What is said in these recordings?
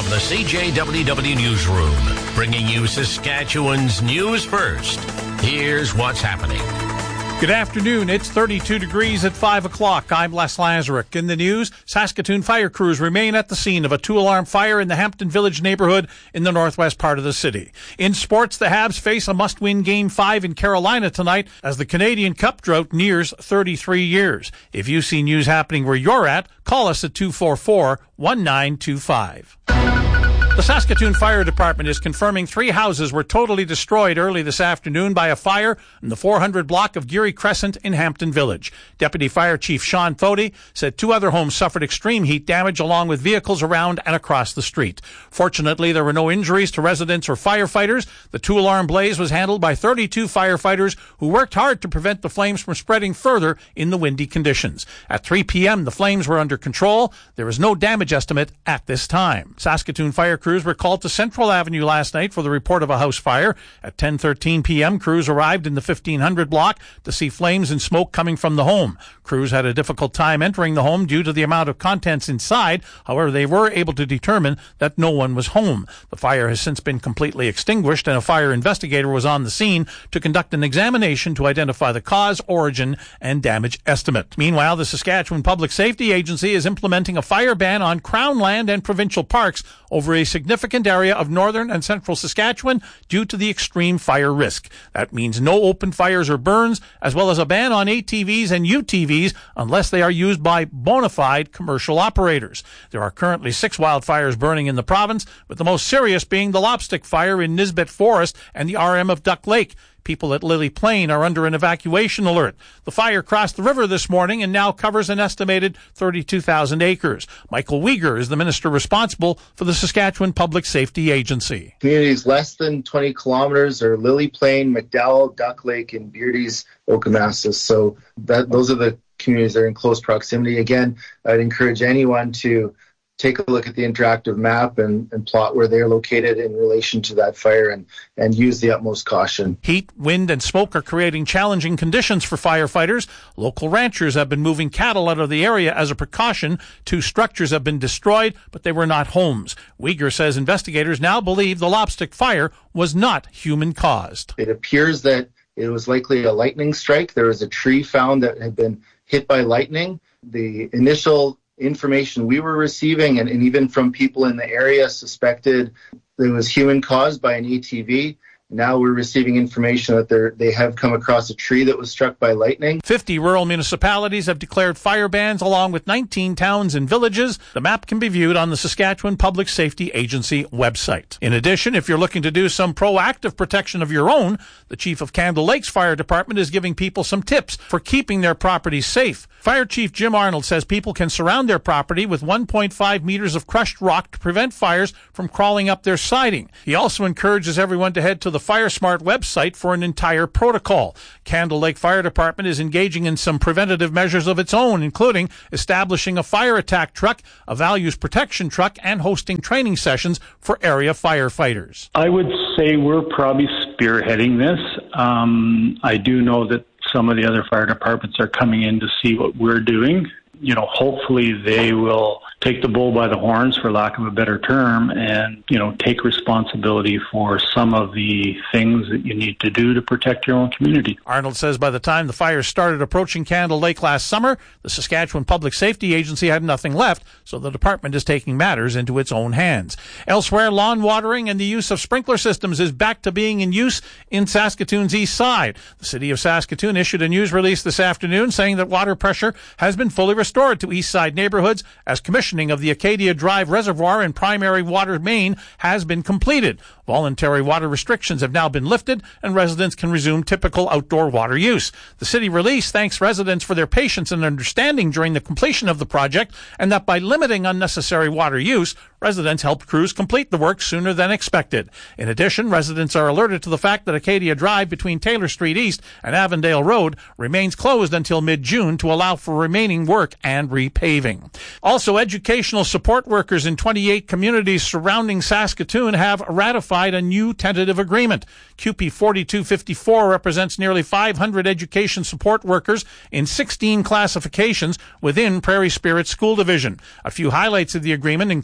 From the CJWW Newsroom, bringing you Saskatchewan's news first. Here's what's happening. Good afternoon. It's 32 degrees at 5 o'clock. I'm Les Lazaruk. In the news, Saskatoon fire crews remain at the scene of a two-alarm fire in the Hampton Village neighborhood in the northwest part of the city. In sports, the Habs face a must-win Game 5 in Carolina tonight as the Canadian Cup drought nears 33 years. If you see news happening where you're at, call us at 244-1925. The Saskatoon Fire Department is confirming 3 houses were totally destroyed early this afternoon by a fire in the 400 block of Geary Crescent in Hampton Village. Deputy Fire Chief Sean Thody said 2 other homes suffered extreme heat damage along with vehicles around and across the street. Fortunately, there were no injuries to residents or firefighters. The 2-alarm blaze was handled by 32 firefighters who worked hard to prevent the flames from spreading further in the windy conditions. At 3 p.m., the flames were under control. There is no damage estimate at this time. Saskatoon fire crews were called to Central Avenue last night for the report of a house fire. At 10:13 p.m., crews arrived in the 1500 block to see flames and smoke coming from the home. Crews had a difficult time entering the home due to the amount of contents inside. However, they were able to determine that no one was home. The fire has since been completely extinguished, and a fire investigator was on the scene to conduct an examination to identify the cause, origin, and damage estimate. Meanwhile, the Saskatchewan Public Safety Agency is implementing a fire ban on Crown land and provincial parks over a significant area of northern and central Saskatchewan due to the extreme fire risk. That means no open fires or burns, as well as a ban on ATVs and UTVs unless they are used by bona fide commercial operators. There are currently 6 wildfires burning in the province, with the most serious being the Lopstick Fire in Nisbet Forest and the RM of Duck Lake. People at Lily Plain are under an evacuation alert. The fire crossed the river this morning and now covers an estimated 32,000 acres. Michael Uyghur is the minister responsible for the Saskatchewan Public Safety Agency. Communities less than 20 kilometers are Lily Plain, McDowell, Duck Lake, and Beardy's, Okanasis. So those are the communities that are in close proximity. Again, I'd encourage anyone to take a look at the interactive map and plot where they're located in relation to that fire and use the utmost caution. Heat, wind, and smoke are creating challenging conditions for firefighters. Local ranchers have been moving cattle out of the area as a precaution. 2 structures have been destroyed, but they were not homes. Uyghur says investigators now believe the Lopstick fire was not human-caused. It appears that it was likely a lightning strike. There was a tree found that had been hit by lightning. The initial information we were receiving and even from people in the area suspected it was human caused by an ATV. Now we're receiving information that they have come across a tree that was struck by lightning. 50 rural municipalities have declared fire bans along with 19 towns and villages. The map can be viewed on the Saskatchewan Public Safety Agency website. In addition, if you're looking to do some proactive protection of your own, the chief of Candle Lakes Fire Department is giving people some tips for keeping their properties safe. Fire Chief Jim Arnold says people can surround their property with 1.5 meters of crushed rock to prevent fires from crawling up their siding. He also encourages everyone to head to the FireSmart website for an entire protocol. Candle Lake Fire Department is engaging in some preventative measures of its own, including establishing a fire attack truck, a values protection truck, and hosting training sessions for area firefighters. I would say we're probably spearheading this. I do know that some of the other fire departments are coming in to see what we're doing. Hopefully they will take the bull by the horns, for lack of a better term, and, take responsibility for some of the things that you need to do to protect your own community. Arnold says by the time the fires started approaching Candle Lake last summer, the Saskatchewan Public Safety Agency had nothing left, so the department is taking matters into its own hands. Elsewhere, lawn watering and the use of sprinkler systems is back to being in use in Saskatoon's east side. The city of Saskatoon issued a news release this afternoon saying that water pressure has been fully restored to east side neighborhoods as commissioning of the Acadia Drive Reservoir and primary water main has been completed. Voluntary water restrictions have now been lifted and residents can resume typical outdoor water use. The city release thanks residents for their patience and understanding during the completion of the project, and that by limiting unnecessary water use, residents helped crews complete the work sooner than expected. In addition, residents are alerted to the fact that Acadia Drive between Taylor Street East and Avondale Road remains closed until mid-June to allow for remaining work and repaving. Also, educational support workers in 28 communities surrounding Saskatoon have ratified a new tentative agreement. QP 4254 represents nearly 500 education support workers in 16 classifications within Prairie Spirit School Division. A few highlights of the agreement include a 3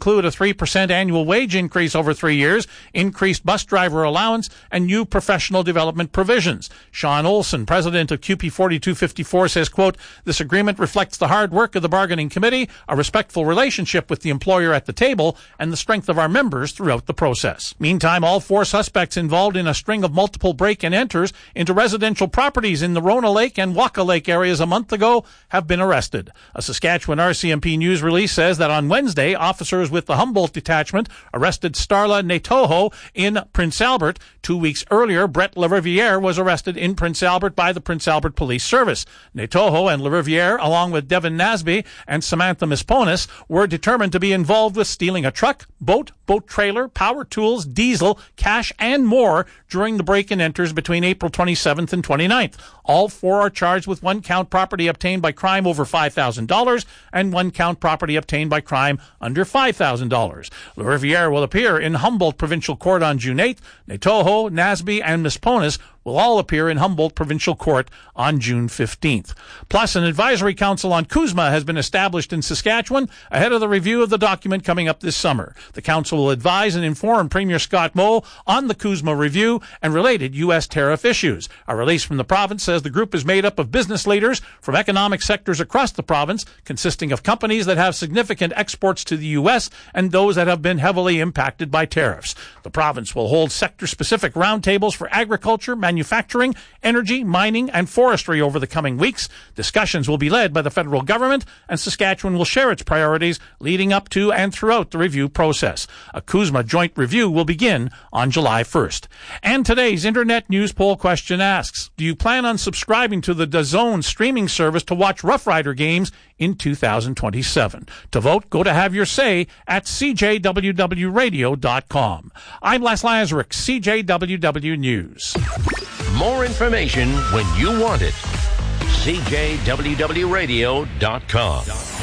3% annual wage increase over 3 years, increased bus driver allowance, and new professional development provisions. Sean Olson, president of CUPE 4254, says, quote, "This agreement reflects the hard work of the bargaining committee, a respectful relationship with the employer at the table, and the strength of our members throughout the process." Meantime, all 4 suspects involved in a string of multiple break-and-enters into residential properties in the Rona Lake and Waka Lake areas a month ago have been arrested. A Saskatchewan RCMP news release says that on Wednesday, officers with the Humboldt detachment arrested Starla Netoho in Prince Albert. 2 weeks earlier, Brett LaRiviere was arrested in Prince Albert by the Prince Albert Police Service. Netoho and LaRiviere, along with Devin Nasby and Samantha Misponis, were determined to be involved with stealing a truck, boat trailer, power tools, diesel, cash, and more during the break-and-enters between April 27th and 29th. All 4 are charged with 1 count property obtained by crime over $5,000 and 1 count property obtained by crime under $5,000. LaRiviere will appear in Humboldt Provincial Court on June 8th. Netoho, Nasby, and Misponis will all appear in Humboldt Provincial Court on June 15th. Plus, an advisory council on CUSMA has been established in Saskatchewan ahead of the review of the document coming up this summer. The council will advise and inform Premier Scott Moe on the CUSMA review and related U.S. tariff issues. A release from the province says the group is made up of business leaders from economic sectors across the province, consisting of companies that have significant exports to the U.S. and those that have been heavily impacted by tariffs. The province will hold sector-specific roundtables for agriculture, manufacturing, energy, mining, and forestry over the coming weeks. Discussions will be led by the federal government, and Saskatchewan will share its priorities leading up to and throughout the review process. A CUSMA joint review will begin on July 1st. And today's Internet News Poll question asks, do you plan on subscribing to the DAZN streaming service to watch Rough Rider games in 2027? To vote, go to Have Your Say at CJWWRadio.com. I'm Les Lazaruk, CJWW News. More information when you want it. CJWWRadio.com.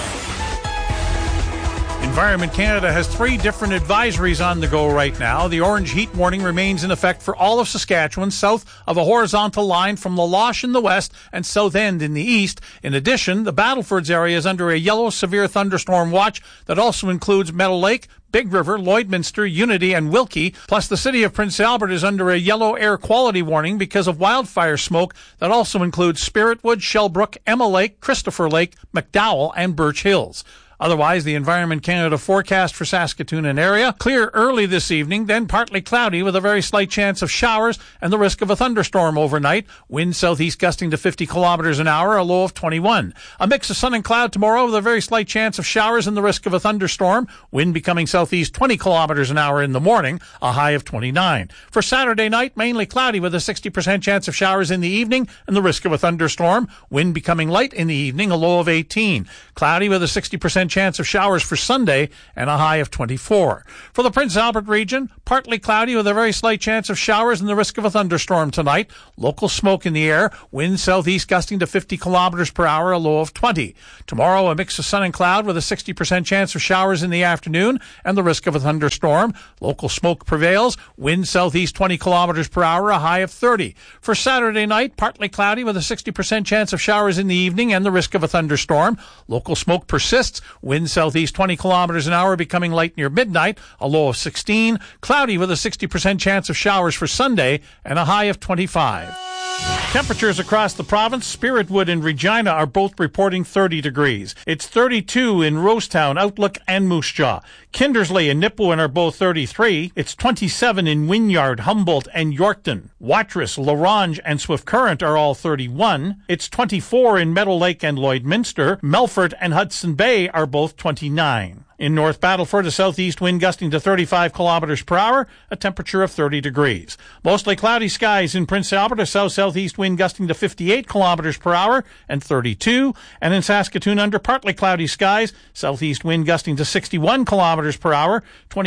Environment Canada has 3 different advisories on the go right now. The orange heat warning remains in effect for all of Saskatchewan, south of a horizontal line from La Loche in the west and South End in the east. In addition, the Battlefords area is under a yellow severe thunderstorm watch that also includes Meadow Lake, Big River, Lloydminster, Unity, and Wilkie. Plus, the city of Prince Albert is under a yellow air quality warning because of wildfire smoke that also includes Spiritwood, Shellbrook, Emma Lake, Christopher Lake, McDowell, and Birch Hills. Otherwise, the Environment Canada forecast for Saskatoon and area, clear early this evening, then partly cloudy with a very slight chance of showers and the risk of a thunderstorm overnight. Wind southeast gusting to 50 kilometers an hour, a low of 21. A mix of sun and cloud tomorrow with a very slight chance of showers and the risk of a thunderstorm. Wind becoming southeast 20 kilometers an hour in the morning, a high of 29. For Saturday night, mainly cloudy with a 60% chance of showers in the evening and the risk of a thunderstorm. Wind becoming light in the evening, a low of 18. Cloudy with a 60% chance of showers for Sunday and a high of 24. For the Prince Albert region, partly cloudy with a very slight chance of showers and the risk of a thunderstorm tonight. Local smoke in the air. Wind southeast gusting to 50 kilometers per hour, a low of 20. Tomorrow, a mix of sun and cloud with a 60% chance of showers in the afternoon and the risk of a thunderstorm. Local smoke prevails. Wind southeast 20 kilometers per hour, a high of 30. For Saturday night, partly cloudy with a 60% chance of showers in the evening and the risk of a thunderstorm. Local smoke persists. Wind southeast 20 kilometers an hour, becoming light near midnight, a low of 16. Cloudy with a 60% chance of showers for Sunday and a high of 25. Temperatures across the province, Spiritwood and Regina are both reporting 30 degrees. It's 32 in Rosetown, Outlook, and Moose Jaw. Kindersley and Nipawin are both 33. It's 27 in Wynyard, Humboldt, and Yorkton. Watrous, La Ronge, and Swift Current are all 31. It's 24 in Meadow Lake and Lloydminster. Melfort and Hudson Bay are both 29. In North Battleford, a southeast wind gusting to 35 kilometers per hour, a temperature of 30 degrees. Mostly cloudy skies in Prince Albert, a south-southeast wind gusting to 58 kilometers per hour and 32. And in Saskatoon, under partly cloudy skies, southeast wind gusting to 61 kilometers per hour,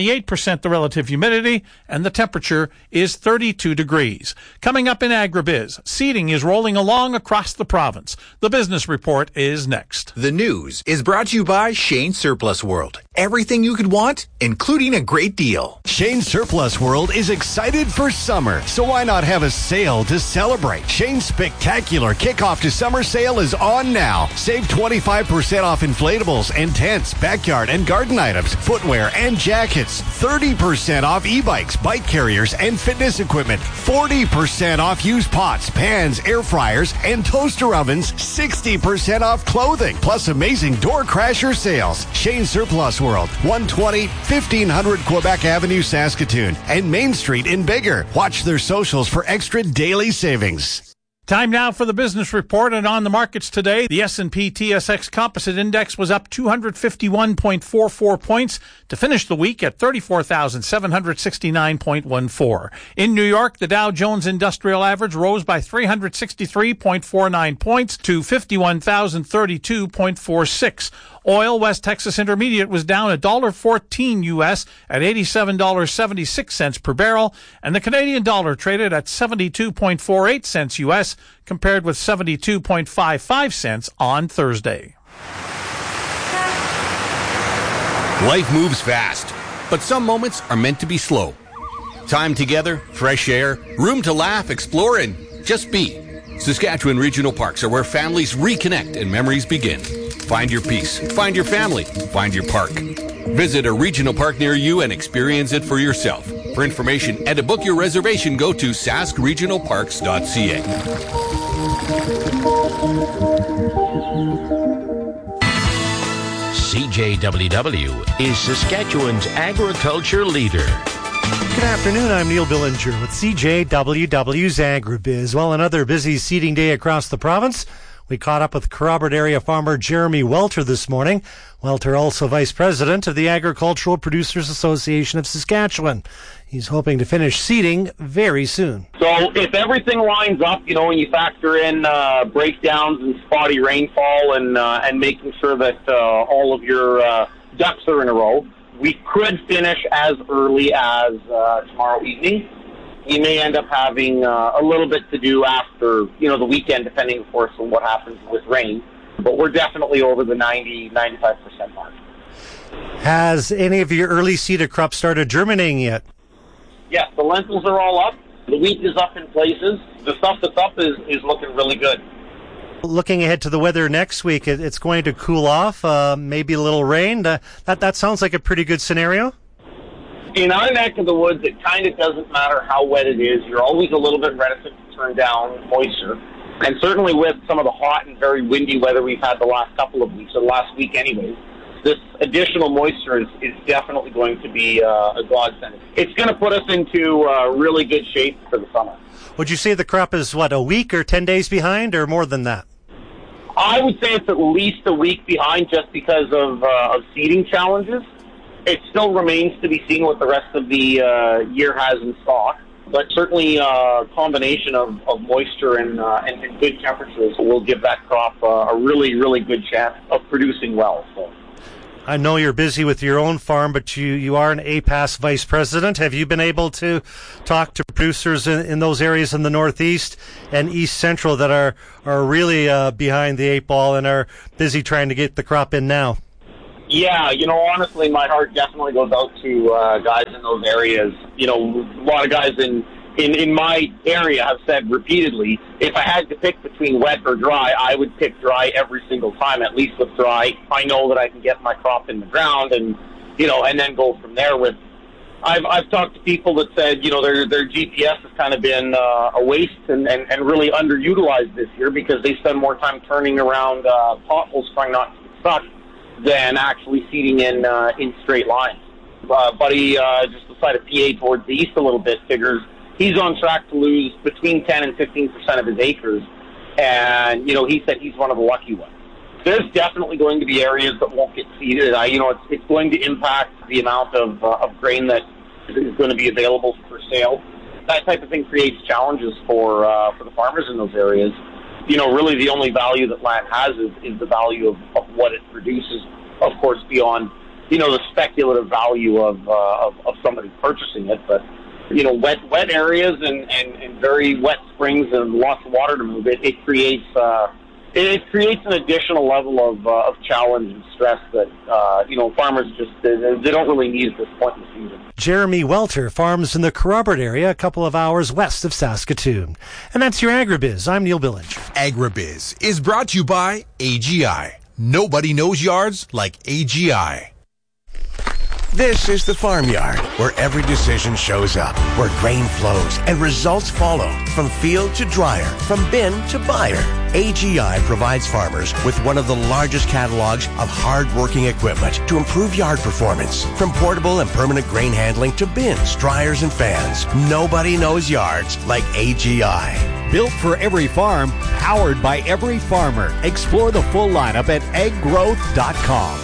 28% the relative humidity, and the temperature is 32 degrees. Coming up in Agribiz, seeding is rolling along across the province. The business report is next. The news is brought to you by Shane Surplus World. everything you could want, including a great deal. Shane Surplus World is excited for summer, so why not have a sale to celebrate? Shane's spectacular kickoff to summer sale is on now. Save 25% off inflatables and tents, backyard and garden items, footwear and jackets. 30% off e-bikes, bike carriers and fitness equipment. 40% off used pots, pans, air fryers and toaster ovens. 60% off clothing, plus amazing door crasher sales. Shane Surplus World, 120 1500 Quebec Avenue, Saskatoon, and Main Street in Bigger. Watch their socials for extra daily savings. Time now for the business report, and on the markets today, the S&P TSX Composite Index was up 251.44 points to finish the week at 34,769.14. In New York, the Dow Jones Industrial Average rose by 363.49 points to 51,032.46. Oil West Texas Intermediate was down $1.14 U.S. at $87.76 per barrel, and the Canadian dollar traded at 72.48 cents U.S. compared with 72.55 cents on Thursday. Life moves fast, but some moments are meant to be slow. Time together, fresh air, room to laugh, explore, and just be. Saskatchewan Regional Parks are where families reconnect and memories begin. Find your peace, find your family, find your park. Visit a regional park near you and experience it for yourself. For information and to book your reservation, go to saskregionalparks.ca. CJWW is Saskatchewan's agriculture leader. Good afternoon, I'm Neil Billinger with CJWW's AgriBiz. Well, another busy seeding day across the province. We caught up with Kerrobert area farmer Jeremy Welter this morning. Welter, also vice president of the Agricultural Producers Association of Saskatchewan. He's hoping to finish seeding very soon. So if everything lines up, when you factor in breakdowns and spotty rainfall and making sure that all of your ducks are in a row, we could finish as early as tomorrow evening. We may end up having a little bit to do after, the weekend, depending, of course, on what happens with rain. But we're definitely over the 95% mark. Has any of your early seeded crops started germinating yet? Yes, the lentils are all up. The wheat is up in places. The stuff that's up is looking really good. Looking ahead to the weather next week, it's going to cool off, maybe a little rain. That sounds like a pretty good scenario. In our neck of the woods, it kind of doesn't matter how wet it is. You're always a little bit reticent to turn down moisture. And certainly with some of the hot and very windy weather we've had the last couple of weeks, or last week anyways, this additional moisture is definitely going to be a godsend. It's going to put us into really good shape for the summer. Would you say the crop is, a week or 10 days behind, or more than that? I would say it's at least a week behind just because of seeding challenges. It still remains to be seen what the rest of the year has in stock, but certainly a combination of moisture and good temperatures will give that crop a really, really good chance of producing well. So. I know you're busy with your own farm, but you are an APAS vice president. Have you been able to talk to producers in those areas in the Northeast and East Central that are really behind the eight ball and are busy trying to get the crop in now? Yeah, honestly, my heart definitely goes out to guys in those areas. A lot of guys in my area have said repeatedly, if I had to pick between wet or dry, I would pick dry every single time. At least with dry, I know that I can get my crop in the ground and then go from there. I've talked to people that said, their GPS has kind of been a waste and really underutilized this year because they spend more time turning around potholes trying not to get stuck than actually seeding in straight lines. Buddy just decided PA towards the east a little bit, figures he's on track to lose between 10 and 15% of his acres, and he said he's one of the lucky ones. There's definitely going to be areas that won't get seeded. It's going to impact the amount of grain that is going to be available for sale. That type of thing creates challenges for the farmers in those areas. Really the only value that land has is the value of what it produces, of course, beyond, the speculative value of somebody purchasing it. But, wet areas and very wet springs and lots of water to move, it creates it creates an additional level of challenge and stress that, farmers just, they don't really need at this point in the season. Jeremy Welter farms in the Kerrobert area, a couple of hours west of Saskatoon. And that's your Agribiz. I'm Neil Billinger. Agribiz is brought to you by AGI. Nobody knows yards like AGI. This is the Farmyard, where every decision shows up, where grain flows and results follow, from field to dryer, from bin to buyer. AGI provides farmers with one of the largest catalogs of hard-working equipment to improve yard performance, from portable and permanent grain handling to bins, dryers, and fans. Nobody knows yards like AGI. Built for every farm, powered by every farmer. Explore the full lineup at egggrowth.com.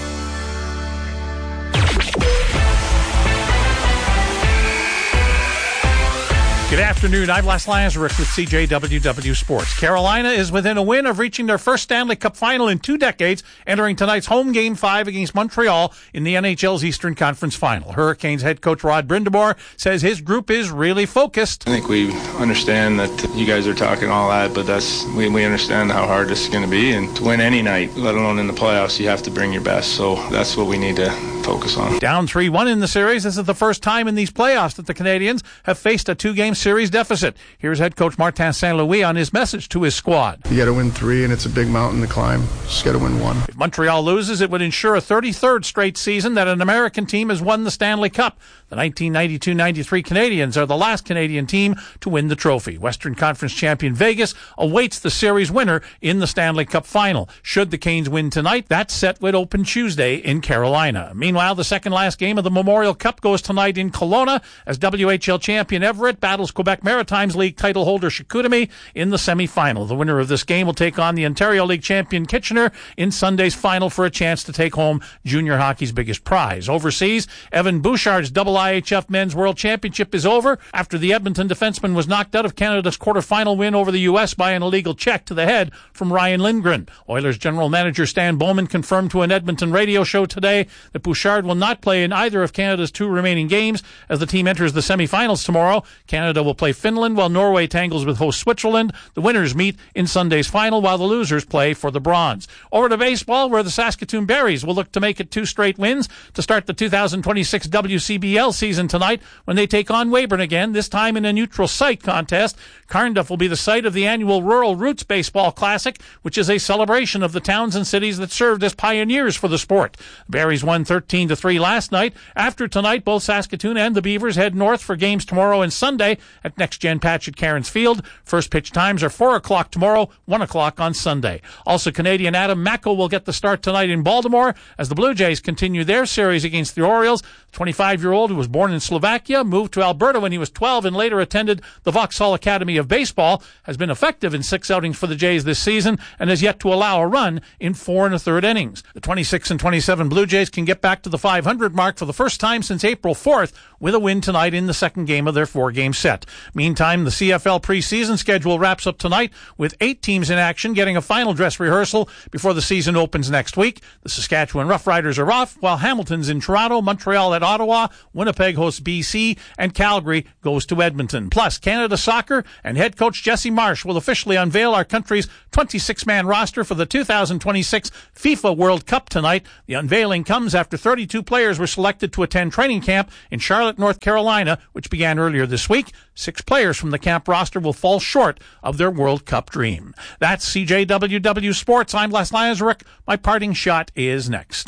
Good afternoon. I'm Les Lazaruk with CJWW Sports. Carolina is within a win of reaching their first Stanley Cup final in 2 decades, entering tonight's home Game 5 against Montreal in the NHL's Eastern Conference Final. Hurricanes head coach Rod Brind'Amour says his group is really focused. I think we understand that you guys are talking all that, but we understand how hard this is going to be. And to win any night, let alone in the playoffs, you have to bring your best. So that's what we need to focus on. Down 3-1 in the series, this is the first time in these playoffs that the Canadians have faced a 2-game series deficit. Here's head coach Martin St. Louis on his message to his squad. You got to win 3, and it's a big mountain to climb. Just got to win 1. If Montreal loses, it would ensure a 33rd straight season that an American team has won the Stanley Cup. The 1992-93 Canadians are the last Canadian team to win the trophy. Western Conference champion Vegas awaits the series winner in the Stanley Cup final. Should the Canes win tonight, that set would open Tuesday in Carolina. Meanwhile, the second last game of the Memorial Cup goes tonight in Kelowna as WHL champion Everett battles Quebec Maritimes League title holder Chicoutimi in the semifinal. The winner of this game will take on the Ontario League champion Kitchener in Sunday's final for a chance to take home junior hockey's biggest prize. Overseas, Evan Bouchard's IHF Men's World Championship is over after the Edmonton defenseman was knocked out of Canada's quarterfinal win over the U.S. by an illegal check to the head from Ryan Lindgren. Oilers general manager Stan Bowman confirmed to an Edmonton radio show today that Bouchard will not play in either of Canada's 2 remaining games as the team enters the semifinals tomorrow. Canada will play Finland while Norway tangles with host Switzerland. The winners meet in Sunday's final while the losers play for the bronze. Over to baseball, where the Saskatoon Berries will look to make it 2 straight wins to start the 2026 WCBL season tonight when they take on Weyburn again, this time in a neutral site contest. Carnduff will be the site of the annual Rural Roots Baseball Classic, which is a celebration of the towns and cities that served as pioneers for the sport. The Berries won 13-3 last night. After tonight, both Saskatoon and the Beavers head north for games tomorrow and Sunday at Next Gen Patch at Cairns Field. First pitch times are 4 o'clock tomorrow, 1 o'clock on Sunday. Also, Canadian Adam Macko will get the start tonight in Baltimore as the Blue Jays continue their series against the Orioles. The 25-year-old who was born in Slovakia, moved to Alberta when he was 12 and later attended the Vauxhall Academy of Baseball, has been effective in 6 outings for the Jays this season and has yet to allow a run in 4 1/3 innings. The 26-27 Blue Jays can get back to the 500 mark for the first time since April 4th with a win tonight in the second game of their 4-game set. Meantime, the CFL preseason schedule wraps up tonight with 8 teams in action getting a final dress rehearsal before the season opens next week. The Saskatchewan Roughriders are off, while Hamilton's in Toronto, Montreal at Ottawa, Winnipeg hosts BC, and Calgary goes to Edmonton. Plus, Canada Soccer and head coach Jesse Marsh will officially unveil our country's 26-man roster for the 2026 FIFA World Cup tonight. The unveiling comes after 32 players were selected to attend training camp in Charlotte, North Carolina, which began earlier this week. 6 players from the camp roster will fall short of their World Cup dream. That's CJWW Sports. I'm Les Lazaruk. My parting shot is next.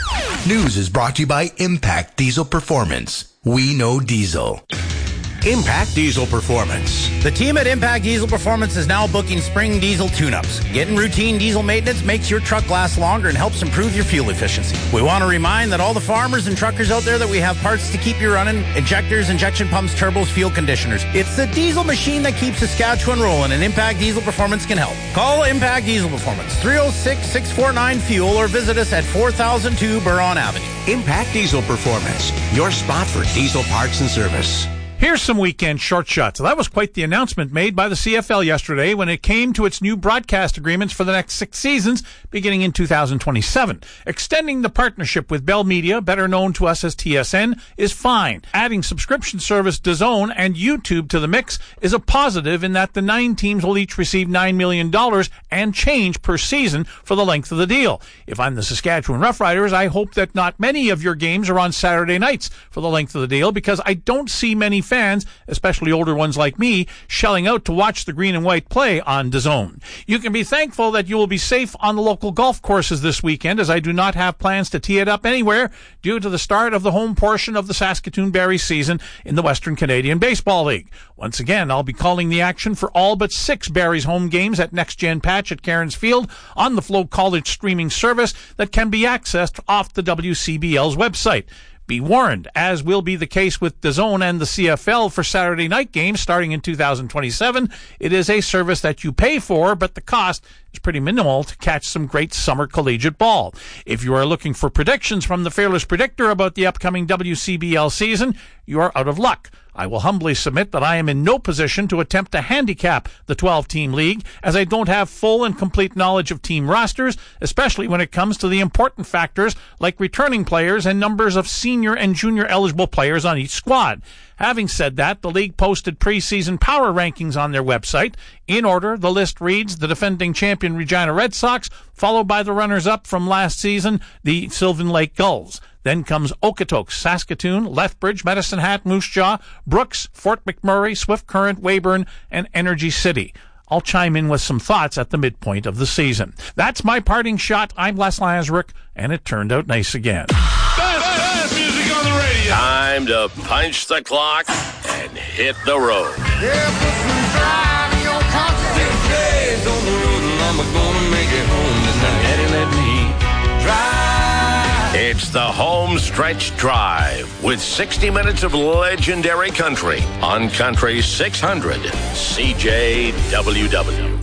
News is brought to you by Impact Diesel Performance. We know diesel. Impact Diesel Performance. The team at Impact Diesel Performance is now booking spring diesel tune-ups. Getting routine diesel maintenance makes your truck last longer and helps improve your fuel efficiency. We want to remind that all the farmers and truckers out there that we have parts to keep you running: injectors, injection pumps, turbos, fuel conditioners. It's the diesel machine that keeps Saskatchewan rolling, and Impact Diesel Performance can help. Call Impact Diesel Performance, 306-649-FUEL, or visit us at 4002 Buron Avenue. Impact Diesel Performance, your spot for diesel parts and service. Here's some weekend short shots. That was quite the announcement made by the CFL yesterday when it came to its new broadcast agreements for the next 6 seasons, beginning in 2027. Extending the partnership with Bell Media, better known to us as TSN, is fine. Adding subscription service DAZN and YouTube to the mix is a positive in that the 9 teams will each receive $9 million and change per season for the length of the deal. If I'm the Saskatchewan Roughriders, I hope that not many of your games are on Saturday nights for the length of the deal, because I don't see many fans, especially older ones like me, shelling out to watch the green and white play on DAZN. You can be thankful that you will be safe on the local golf courses this weekend, as I do not have plans to tee it up anywhere due to the start of the home portion of the Saskatoon Berry season in the Western Canadian Baseball League. Once again, I'll be calling the action for all but 6 Berries home games at Next Gen Patch at Cairns Field on the Flow College streaming service that can be accessed off the WCBL's website. Be warned, as will be the case with DAZN and the CFL for Saturday night games starting in 2027, it is a service that you pay for, but the cost is pretty minimal to catch some great summer collegiate ball. If you are looking for predictions from the Fearless Predictor about the upcoming WCBL season, you are out of luck. I will humbly submit that I am in no position to attempt to handicap the 12-team league, as I don't have full and complete knowledge of team rosters, especially when it comes to the important factors like returning players and numbers of senior and junior eligible players on each squad. Having said that, the league posted preseason power rankings on their website. In order, the list reads the defending champion Regina Red Sox, followed by the runners-up from last season, the Sylvan Lake Gulls. Then comes Okotoks, Saskatoon, Lethbridge, Medicine Hat, Moose Jaw, Brooks, Fort McMurray, Swift Current, Weyburn, and Energy City. I'll chime in with some thoughts at the midpoint of the season. That's my parting shot. I'm Les Lazaruk, and it turned out nice again. Best music on the radio. Time to punch the clock and hit the road. Yeah, put some drive in your conscience. 6 days on the road and I'm gonna make it home tonight. Daddy, let me drive. It's the Home Stretch Drive with 60 minutes of legendary country on Country 600 CJWW.